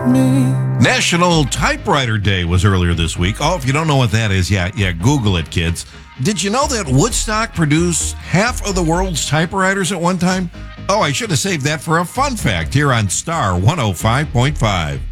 National Typewriter Day was earlier this week. Oh, if you don't know what that is, yeah, Google it, kids. Did you know that Woodstock produced half of the world's typewriters at one time? Oh, I should have saved that for a fun fact here on Star 105.5.